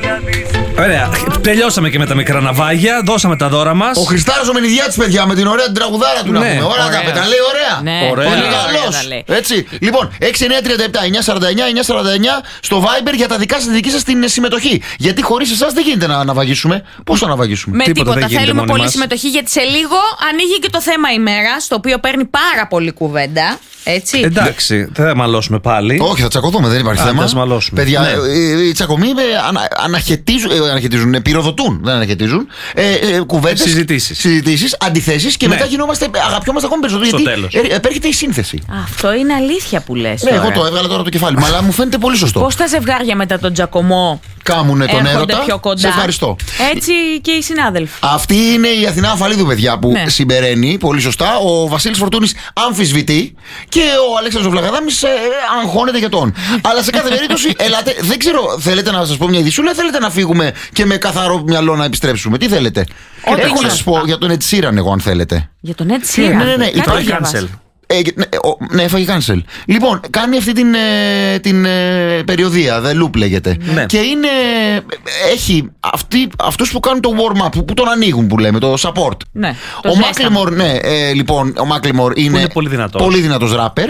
Ωραία, τελειώσαμε και με τα μικρά ναυάγια, δώσαμε τα δώρα μας. Ο Χριστάρος ο Μενιδιάτης, παιδιά, με την ωραία την τραγουδάρα του να πούμε. Ωραία, τα λέει ωραία. Ναι, Πολύ καλός. Έτσι. Λοιπόν, 6937-949-949 στο Viber για τα δική σας την συμμετοχή. Γιατί χωρίς εσάς δεν γίνεται να ναυαγήσουμε. Πώς θα ναυαγήσουμε? Με τίποτα. Θέλουμε πολύ μας συμμετοχή, γιατί σε λίγο ανοίγει και το θέμα ημέρας, το οποίο παίρνει πάρα πολύ κουβέντα. Έτσι. Εντάξει, δεν θα μαλώσουμε πάλι. Όχι, θα τσακωθούμε, δεν υπάρχει θέμα. Παιδιά, οι τσακωμοί αναχαιτίζουν, πυροδοτούν, δεν αναχαιτίζουν. Κουβέντες, συζητήσεις, αντιθέσεις και μετά γινόμαστε, αγαπιόμαστε ακόμη περισσότερο. Γιατί επέρχεται η σύνθεση. Αυτό είναι αλήθεια που λες. Ναι, εγώ το έβγαλα τώρα το κεφάλι μου, αλλά μου φαίνεται πολύ σωστό. Πώς τα ζευγάρια μετά τον Τζακωμό κάμουνε τον έρωτα. Πιο κοντά. Σε ευχαριστώ. Έτσι και οι συνάδελφοι. Αυτή είναι η Αθηνά Αφαλίδου, παιδιά, που συμπεραίνει πολύ σωστά. Ο Βασίλης Φορτούνης αμφισβητεί και ο Αλέξανδρος Βλαχαδάμης αγχώνεται για τον. Αλλά σε κάθε περίπτωση, ελάτε, δεν ξέρω, θέλετε να σας πω μια ειδησούλα, θέλετε να φύγουμε και με καθαρό μυαλό να επιστρέψουμε? Τι θέλετε? Έχω να σας πω για τον Ed Sheeran, εγώ, αν θέλετε. Για τον Ed Sheeran. Ναι, υπάρχει cancel. Ναι, έφαγε cancel. Λοιπόν, κάνει αυτή την περιοδία, The Loop λέγεται. Ναι. Και έχει αυτούς που κάνουν το warm-up, που τον ανοίγουν, που λέμε, το support. Ναι, ο Macklemore, λοιπόν, ο Macklemore είναι πολύ δυνατός ράπερ.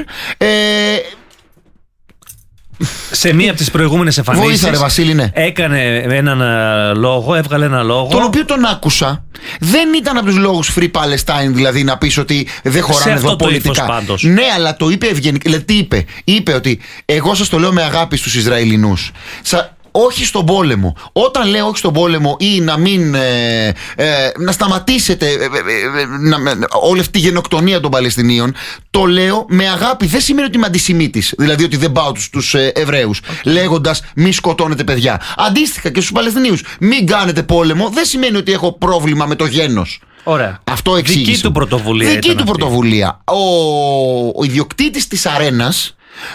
Σε μία από τις προηγούμενες εμφανίσεις έκανε έβγαλε ένα λόγο, τον οποίο τον άκουσα. Δεν ήταν από τους λόγους Free Palestine, δηλαδή να πεις ότι δεν χωράνε εδώ πολιτικά. Ναι, αλλά το είπε ευγενικά. Δηλαδή τι είπε? Είπε ότι εγώ σας το λέω με αγάπη στους Ισραηλινούς. Όχι στον πόλεμο. Όταν λέω όχι στον πόλεμο ή να μην να σταματήσετε όλη αυτή τη γενοκτονία των Παλαιστινίων, το λέω με αγάπη. Δεν σημαίνει ότι είμαι αντισημίτης, δηλαδή ότι δεν πάω τους Εβραίους, λέγοντας μη σκοτώνετε παιδιά. Αντίστοιχα και στους Παλαιστινίους, μην κάνετε πόλεμο, δεν σημαίνει ότι έχω πρόβλημα με το γένος. Ωραία. Αυτό εξήγησε. Δική του πρωτοβουλία. Δική του πρωτοβουλία. Ο ιδιοκτήτης της αρένας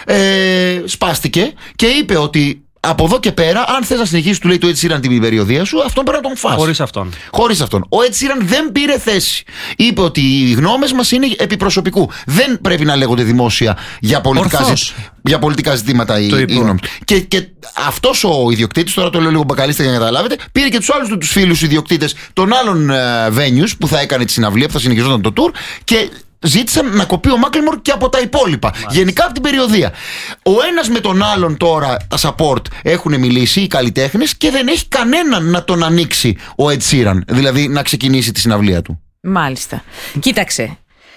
σπάστηκε και είπε ότι από εδώ και πέρα, αν θες να συνεχίσεις, του λέει το Ed Sheeran, την περιοδία σου, αυτόν πρέπει να τον φας. Χωρίς αυτόν. Ο Ed Sheeran δεν πήρε θέση. Είπε ότι οι γνώμες μας είναι επί προσωπικού. Δεν πρέπει να λέγονται δημόσια για πολιτικά ζητήματα οι γνώμες. Και αυτός ο ιδιοκτήτης, τώρα το λέω λίγο μπακαλίστα για να καταλάβετε, πήρε και τους άλλους τους φίλους ιδιοκτήτες των άλλων venues που θα έκανε τη συναυλία, που θα συνεχιζόταν το tour, και ζήτησαν να κοπεί ο Macklemore και από τα υπόλοιπα. Μάλιστα. Γενικά από την περιοδία. Ο ένας με τον άλλον τώρα, τα support έχουν μιλήσει, οι καλλιτέχνες, και δεν έχει κανέναν να τον ανοίξει ο Ed Sheeran. Δηλαδή να ξεκινήσει τη συναυλία του. Μάλιστα. Κοίταξε.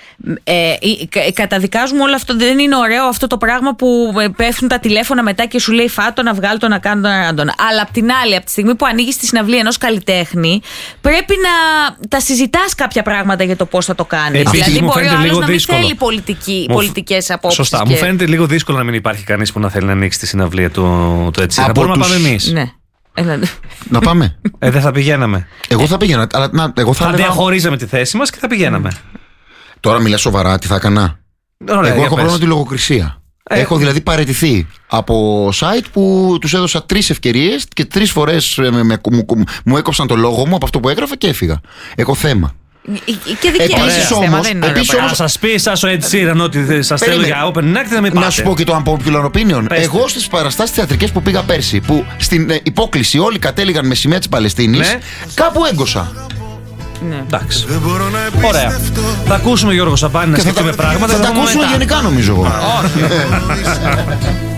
Καταδικάζουμε όλο αυτό. Δεν είναι ωραίο αυτό το πράγμα που πέφτουν τα τηλέφωνα μετά και σου λέει φάτο να βγάλει το, να κάνει τον Ραντον. Αλλά απ' την άλλη, από τη στιγμή που ανοίγεις τη συναυλία ενός καλλιτέχνη, πρέπει να τα συζητάς κάποια πράγματα για το πώς θα το κάνεις. Δηλαδή μπορεί ο άλλος να μην θέλει πολιτικές απόψεις. Σωστά. Μου φαίνεται λίγο δύσκολο να μην υπάρχει κανείς που να θέλει να ανοίξει τη συναυλία του Ed Sheeran. Μπορούμε να πάμε εμείς. Ναι. Να πάμε. Δεν θα πηγαίναμε. Εγώ θα πήγαινα. Θα διαχωρίζαμε τη θέση μας και θα πηγαίναμε. Τώρα μιλάς σοβαρά, τι θα έκανα? Εγώ έχω πρόβλημα τη λογοκρισία. Έχω δηλαδή παραιτηθεί από site που τους έδωσα 3 ευκαιρίες και 3 φορές μου έκοψαν το λόγο μου από αυτό που έγραφα και έφυγα. Έχω θέμα. Και επίσης όμως, σας πει εσάς ο Ed Sheeran ότι σας θέλω για open act, δεν με πάτε. Να σου πω και το unpopular opinion. Εγώ στις παραστάσεις θεατρικές που πήγα πέρσι, που στην υπόκληση όλοι κατέληγαν με σημαία της Παλαιστίνης, κάπου έγκωσα. Ναι. Εντάξει. Ωραία. Θα ακούσουμε Γιώργο Σαμπάνη να σκέφτομαι πράγματα. Θα τα ακούσουμε γενικά, νομίζω εγώ.